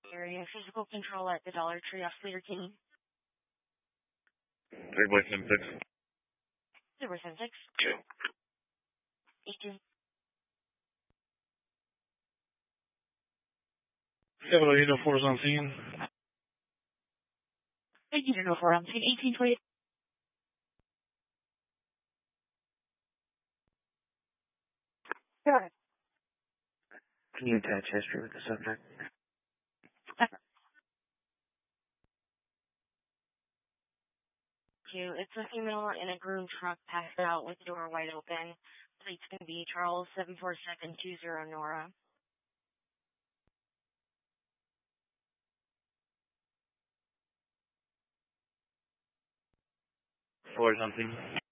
area physical control at the Dollar Tree off Leader King. 3.76. 076. 18. 70804 is on scene. 1804 on scene. 1820. Go ahead. Can you attach history with the subject? It's a female in a green truck passed out with the door wide open. Plates can be Charles 74720 Nora. 4 is on scene.